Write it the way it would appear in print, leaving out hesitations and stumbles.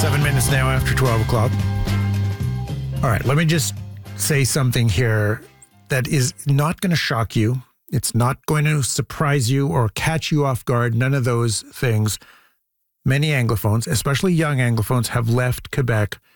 7 minutes now after 12 o'clock. All right, let me just say something here that is not going to shock you. It's not going to surprise you or catch you off guard. None of those things. Many Anglophones, especially young Anglophones, have left Quebec